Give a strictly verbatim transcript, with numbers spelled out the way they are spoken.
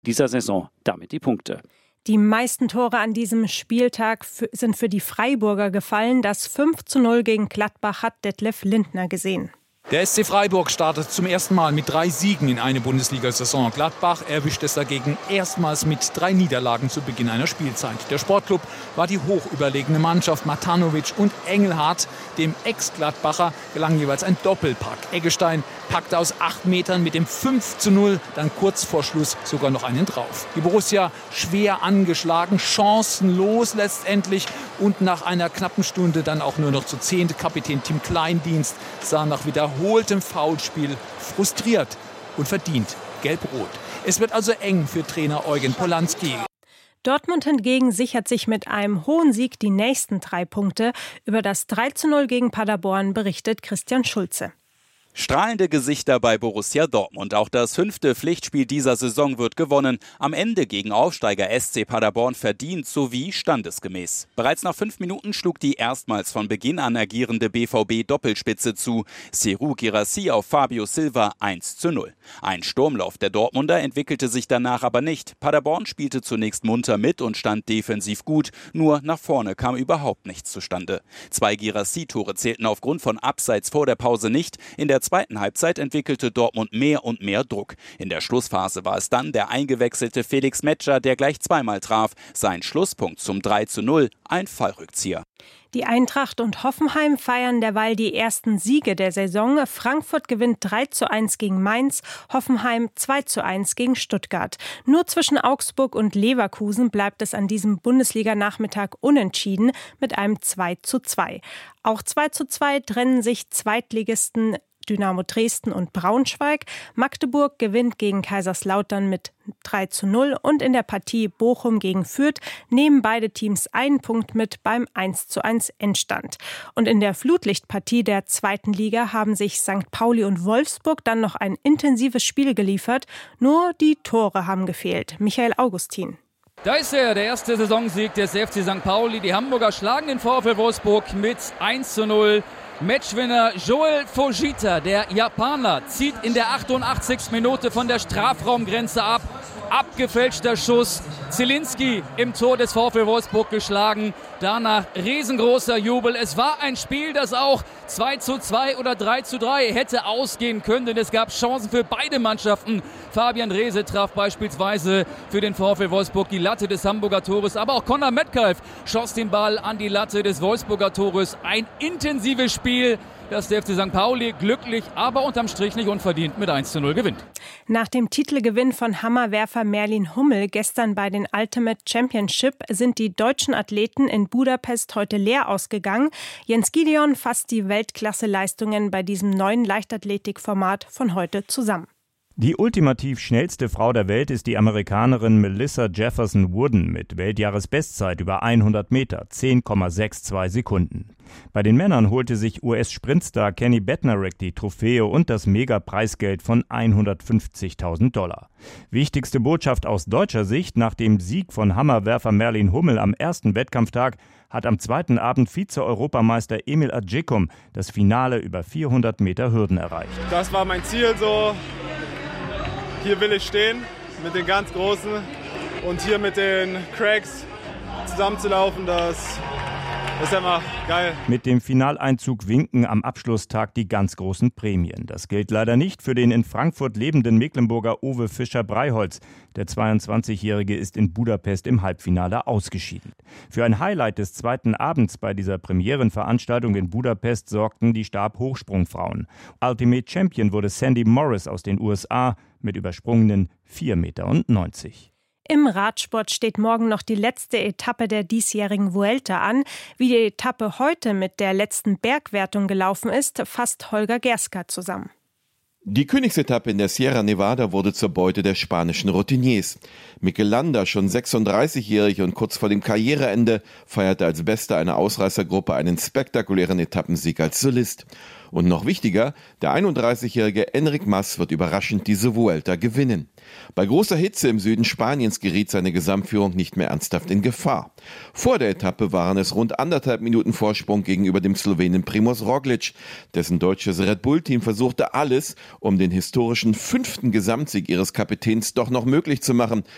dieser Saison damit die Punkte. Die meisten Tore an diesem Spieltag sind für die Freiburger gefallen. Das fünf zu null gegen Gladbach hat Detlef Lindner gesehen. Der S C Freiburg startet zum ersten Mal mit drei Siegen in eine Bundesliga-Saison. Gladbach erwischt es dagegen erstmals mit drei Niederlagen zu Beginn einer Spielzeit. Der Sportclub war die hochüberlegene Mannschaft. Matanovic und Engelhardt, dem Ex-Gladbacher, gelang jeweils ein Doppelpack. Eggestein packte aus acht Metern mit dem fünf zu null dann kurz vor Schluss sogar noch einen drauf. Die Borussia schwer angeschlagen, chancenlos letztendlich und nach einer knappen Stunde dann auch nur noch zu zehnt. Kapitän Tim Kleindienst sah nach wiederholtem Foulspiel frustriert und verdient gelb-rot. Es wird also eng für Trainer Eugen Polanski. Dortmund hingegen sichert sich mit einem hohen Sieg die nächsten drei Punkte. Über das drei zu null gegen Paderborn berichtet Christian Schulze. Strahlende Gesichter bei Borussia Dortmund. Auch das fünfte Pflichtspiel dieser Saison wird gewonnen. Am Ende gegen Aufsteiger S C Paderborn verdient sowie standesgemäß. Bereits nach fünf Minuten schlug die erstmals von Beginn an agierende B V B-Doppelspitze zu. Serhou Guirassy auf Fabio Silva eins zu null. Ein Sturmlauf der Dortmunder entwickelte sich danach aber nicht. Paderborn spielte zunächst munter mit und stand defensiv gut. Nur nach vorne kam überhaupt nichts zustande. Zwei Guirassy-Tore zählten aufgrund von Abseits vor der Pause nicht. In der zweiten Halbzeit entwickelte Dortmund mehr und mehr Druck. In der Schlussphase war es dann der eingewechselte Felix Metscher, der gleich zweimal traf. Sein Schlusspunkt zum drei zu null, ein Fallrückzieher. Die Eintracht und Hoffenheim feiern derweil die ersten Siege der Saison. Frankfurt gewinnt drei zu eins gegen Mainz, Hoffenheim zwei zu eins gegen Stuttgart. Nur zwischen Augsburg und Leverkusen bleibt es an diesem Bundesliga-Nachmittag unentschieden mit einem zwei zu zwei. Auch zwei zu zwei trennen sich Zweitligisten Dynamo Dresden und Braunschweig. Magdeburg gewinnt gegen Kaiserslautern mit drei zu null und in der Partie Bochum gegen Fürth nehmen beide Teams einen Punkt mit beim eins zu eins Endstand. Und in der Flutlichtpartie der zweiten Liga haben sich Sankt Pauli und Wolfsburg dann noch ein intensives Spiel geliefert. Nur die Tore haben gefehlt. Michael Augustin. Da ist er, der erste Saisonsieg des F C Sankt Pauli. Die Hamburger schlagen den VfL Wolfsburg mit eins zu null. Matchwinner Joel Fujita, der Japaner, zieht in der achtundachtzigsten Minute von der Strafraumgrenze ab. Abgefälschter Schuss. Zielinski im Tor des VfL Wolfsburg geschlagen. Danach riesengroßer Jubel. Es war ein Spiel, das auch zwei zu zwei oder drei zu drei hätte ausgehen können. Denn es gab Chancen für beide Mannschaften. Fabian Reese traf beispielsweise für den VfL Wolfsburg die Latte des Hamburger Tores. Aber auch Conor Metcalf schoss den Ball an die Latte des Wolfsburger Tores. Ein intensives Spiel, das der F C Sankt Pauli glücklich, aber unterm Strich nicht unverdient mit eins zu null gewinnt. Nach dem Titelgewinn von Hammerwerfer Merlin Hummel gestern bei den Ultimate Championship sind die deutschen Athleten in Budapest heute leer ausgegangen. Jens Gideon fasst die Weltklasse-Leistungen bei diesem neuen Leichtathletikformat von heute zusammen. Die ultimativ schnellste Frau der Welt ist die Amerikanerin Melissa Jefferson Wooden mit Weltjahresbestzeit über hundert Meter, zehn Komma zweiundsechzig Sekunden. Bei den Männern holte sich U S-Sprintstar Kenny Bednarek die Trophäe und das Mega-Preisgeld von hundertfünfzigtausend Dollar. Wichtigste Botschaft aus deutscher Sicht: Nach dem Sieg von Hammerwerfer Merlin Hummel am ersten Wettkampftag hat am zweiten Abend Vize-Europameister Emil Adjekum das Finale über vierhundert Meter Hürden erreicht. Das war mein Ziel so. Hier will ich stehen mit den ganz Großen und hier mit den Cracks zusammenzulaufen, das ist immer geil. Mit dem Finaleinzug winken am Abschlusstag die ganz großen Prämien. Das gilt leider nicht für den in Frankfurt lebenden Mecklenburger Uwe Fischer-Breiholz. Der zweiundzwanzigjährige ist in Budapest im Halbfinale ausgeschieden. Für ein Highlight des zweiten Abends bei dieser Premierenveranstaltung in Budapest sorgten die Stabhochsprungfrauen. Ultimate Champion wurde Sandy Morris aus den U S A mit übersprungenen vier Komma neunzig Meter. Im Radsport steht morgen noch die letzte Etappe der diesjährigen Vuelta an. Wie die Etappe heute mit der letzten Bergwertung gelaufen ist, fasst Holger Gerska zusammen. Die Königsetappe in der Sierra Nevada wurde zur Beute der spanischen Routiniers. Mikel Landa, schon sechsunddreißigjährig und kurz vor dem Karriereende, feierte als Bester einer Ausreißergruppe einen spektakulären Etappensieg als Solist. Und noch wichtiger, der einunddreißigjährige Enric Mas wird überraschend diese Vuelta gewinnen. Bei großer Hitze im Süden Spaniens geriet seine Gesamtführung nicht mehr ernsthaft in Gefahr. Vor der Etappe waren es rund anderthalb Minuten Vorsprung gegenüber dem Slowenen Primož Roglič. Dessen deutsches Red Bull-Team versuchte alles, um den historischen fünften Gesamtsieg ihres Kapitäns doch noch möglich zu machen.